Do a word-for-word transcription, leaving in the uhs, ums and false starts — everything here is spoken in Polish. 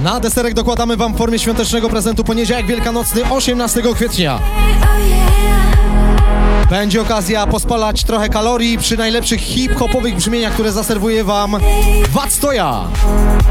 Na deserek dokładamy wam w formie świątecznego prezentu poniedziałek wielkanocny, osiemnastego kwietnia. Będzie okazja pospalać trochę kalorii przy najlepszych hip-hopowych brzmieniach, które zaserwuje wam Wactoja.